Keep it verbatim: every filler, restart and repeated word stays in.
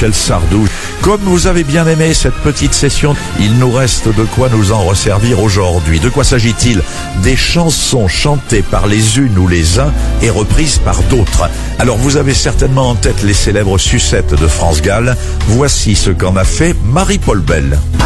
Michel Sardou. Comme vous avez bien aimé cette petite session, il nous reste de quoi nous en resservir aujourd'hui. De quoi s'agit-il? Des chansons chantées par les unes ou les uns et reprises par d'autres. Alors vous avez certainement en tête les célèbres sucettes de France Gall. Voici ce qu'en a fait Marie-Paul Bell.